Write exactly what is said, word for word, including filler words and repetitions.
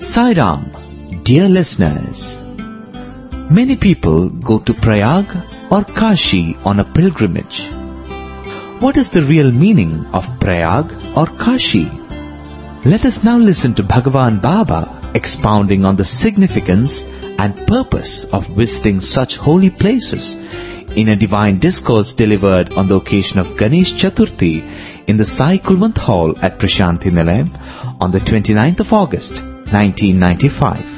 Sai Ram, dear listeners, many people go to Prayag or Kashi on a pilgrimage. What is the real meaning of Prayag or Kashi? Let us now listen to Bhagavan Baba expounding on the significance and purpose of visiting such holy places in a divine discourse delivered on the occasion of Ganesh Chaturthi in the Sai Kulwant Hall at Prashanthi Nilayam on the twenty-ninth of August, nineteen ninety-five.